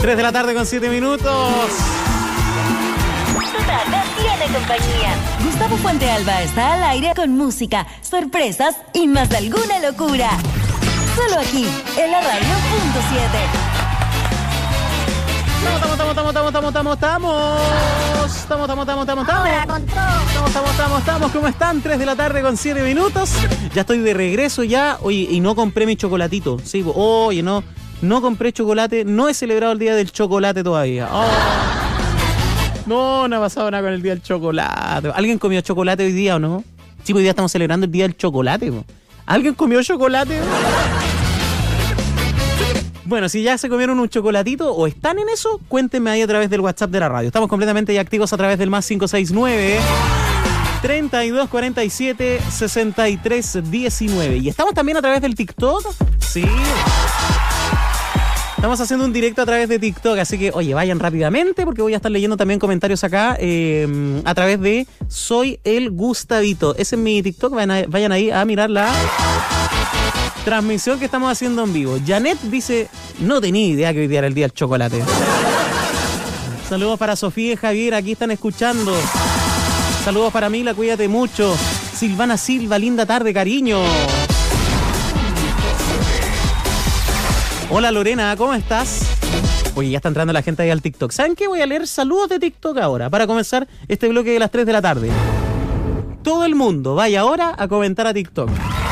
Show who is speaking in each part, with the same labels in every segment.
Speaker 1: 3 de la tarde con 7 minutos.
Speaker 2: Tu tarde tiene compañía. Gustavo Fuentealba está al aire con música, sorpresas y más de alguna locura. Solo aquí, en la radio.7.
Speaker 1: Estamos. ¿Cómo están? 3 de la tarde con 7 minutos. Ya estoy de regreso ya. Oye, y no compré mi chocolatito. Sí, oye, no compré chocolate. No he celebrado el día del chocolate todavía. Oh. No ha pasado nada con el día del chocolate. ¿Alguien comió chocolate hoy día o no? Sí, hoy día estamos celebrando el día del chocolate. ¿Alguien comió chocolate? Bueno, si ya se comieron un chocolatito o están en eso, cuéntenme ahí a través del WhatsApp de la radio. Estamos completamente ya activos a través del más 569 3247 6319. Y estamos también a través del TikTok. Sí. Estamos haciendo un directo a través de TikTok, así que, oye, vayan rápidamente porque voy a estar leyendo también comentarios acá a través de Soy el Gustavito. Ese es mi TikTok, vayan ahí a mirar la transmisión que estamos haciendo en vivo. Janet dice, no tenía idea que hoy día era el día del chocolate. Saludos para Sofía y Javier, aquí están escuchando. Saludos para Mila, cuídate mucho. Silvana Silva, linda tarde, cariño. Hola Lorena, ¿cómo estás? Oye, ya está entrando la gente ahí al TikTok. ¿Saben qué? Voy a leer saludos de TikTok ahora para comenzar este bloque de las 3 de la tarde. Todo el mundo vaya ahora a comentar a TikTok.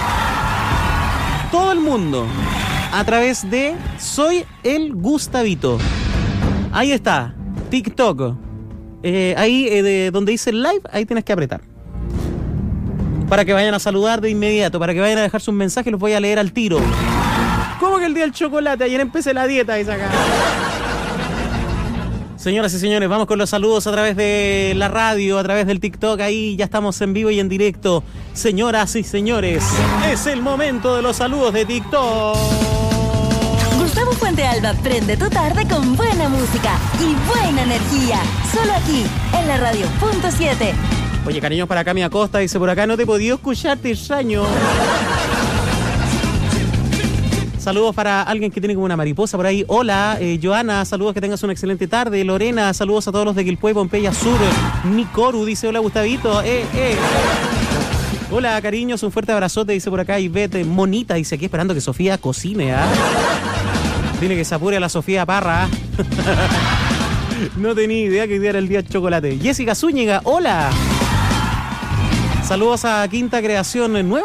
Speaker 1: Todo el mundo a través de Soy el Gustavito. Ahí está, TikTok. Ahí de donde dice live, ahí tienes que apretar. Para que vayan a saludar de inmediato, para que vayan a dejar sus mensajes, los voy a leer al tiro. ¿Cómo que el día del chocolate? Ayer empecé la dieta y saca. Señoras y señores, vamos con los saludos a través de la radio, a través del TikTok. Ahí ya estamos en vivo y en directo. Señoras y señores, es el momento de los saludos de TikTok.
Speaker 2: Gustavo Fuentealba prende tu tarde con buena música y buena energía. Solo aquí, en la radio.7.
Speaker 1: Oye, cariños para Cami Acosta, dice por acá, no te he podido escuchar, te extraño. Saludos para alguien que tiene como una mariposa por ahí. Hola, Joana, saludos, que tengas una excelente tarde. Lorena, saludos a todos los de Quilpué, Pompeya Sur. Nicoru dice, hola Gustavito. Hola, cariños, un fuerte abrazote, dice por acá. Y vete, Monita, dice aquí esperando que Sofía cocine. Dile que se apure a la Sofía Parra. No tenía idea que hoy día era el día de chocolate. Jessica Zúñiga, hola. Saludos a Quinta Creación, nueva